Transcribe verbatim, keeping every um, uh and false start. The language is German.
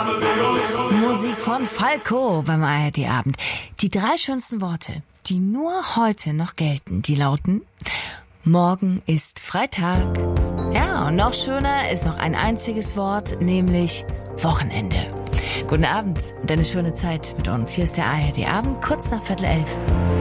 Musik von Falco beim A R D-Abend. Die drei schönsten Worte, die nur heute noch gelten, die lauten: Morgen ist Freitag. Ja, und noch schöner ist noch ein einziges Wort, nämlich Wochenende. Guten Abend und eine schöne Zeit mit uns. Hier ist der A R D-Abend, kurz nach Viertel elf.